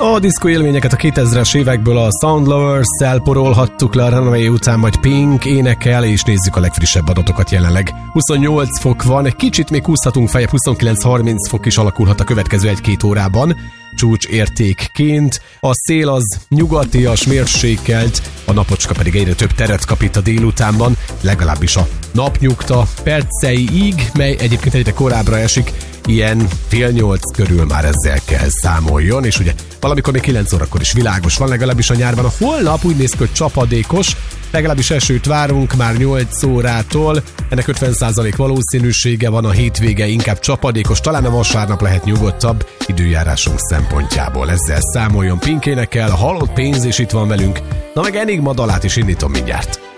A diszkó élményeket a 2000-es évekből a Sound Lovers-szel porolhattuk le a Runaway után, majd Pink énekel, és nézzük a legfrissebb adatokat jelenleg. 28 fok van, egy kicsit még húzhatunk feljebb, 29-30 fok is alakulhat a következő 1-2 órában. Csúcsértékként. A szél az nyugatias, mérsékelt, a napocska pedig egyre több teret kap itt a délutánban, legalábbis a napnyugta perceiig, mely egyébként egyre korábbra esik, ilyen 7:30 körül már ezzel kell számoljon, és ugye valamikor még 9 órakor is világos van, legalábbis a nyárban. A holnap úgy néz ki, hogy csapadékos, legalábbis esőt várunk már 8 órától, ennek 50% valószínűsége van, a hétvége inkább csapadékos, talán a vasárnap lehet nyugodtabb időjárásunk szempontjából. Ezzel számoljon Pink énekel, a halott pénz is itt van velünk, na meg Enigma dalát is indítom mindjárt.